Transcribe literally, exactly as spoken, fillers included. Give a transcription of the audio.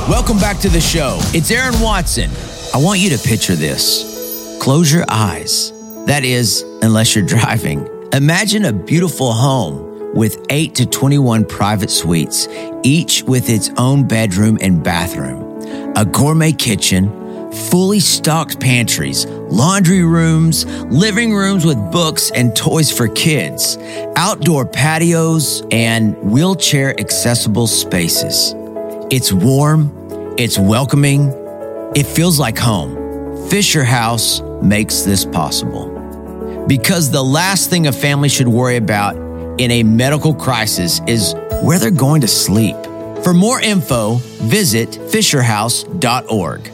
Welcome back to the show. It's Aaron Watson. I want you to picture this. Close your eyes. That is, unless you're driving. Imagine a beautiful home with eight to twenty-one private suites, each with its own bedroom and bathroom, a gourmet kitchen, fully stocked pantries, laundry rooms, living rooms with books and toys for kids, outdoor patios, and wheelchair accessible spaces. It's warm, it's welcoming, it feels like home. Fisher House makes this possible. Because the last thing a family should worry about in a medical crisis is where they're going to sleep. For more info, visit fisher house dot org.